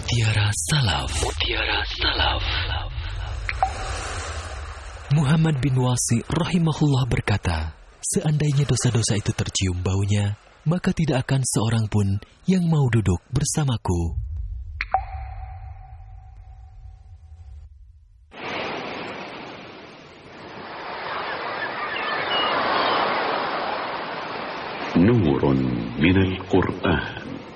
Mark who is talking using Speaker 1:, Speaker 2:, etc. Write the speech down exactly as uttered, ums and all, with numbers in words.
Speaker 1: Mutiara Salaf. Mutiara Salaf. Muhammad bin Wasi rahimahullah berkata, seandainya dosa-dosa itu tercium baunya, maka tidak akan seorang pun yang mau duduk bersamaku.
Speaker 2: نور من القرآن